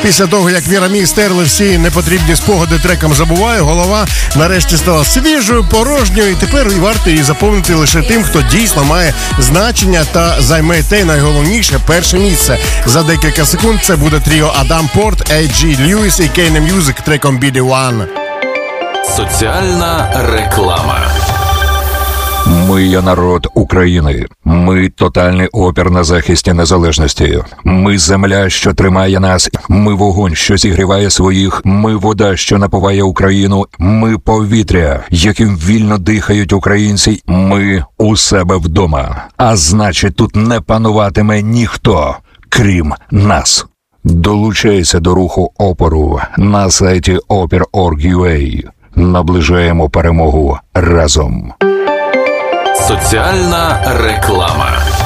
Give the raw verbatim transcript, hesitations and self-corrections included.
Після того, як Віра Мі стерли всі непотрібні спогади треком «Забуваю», голова нарешті стала свіжою, порожньою, і тепер варто її заповнити лише тим, хто дійсно має значення та займе те найголовніше перше місце. За декілька секунд це буде тріо Адам Порт, Ей Джі Льюіс і Кейне М'юзик треком «Be the One». Соціальна реклама. Ми є народ України. Ми тотальний опір на захисті незалежності. Ми земля, що тримає нас. Ми вогонь, що зігріває своїх. Ми вода, що напуває Україну. Ми повітря, яким вільно дихають українці. Ми у себе вдома. А значить, тут не пануватиме ніхто, крім нас. Долучайся до руху опору на сайті опір крапка орг крапка ю а. Наближаємо перемогу разом. Соціальна реклама.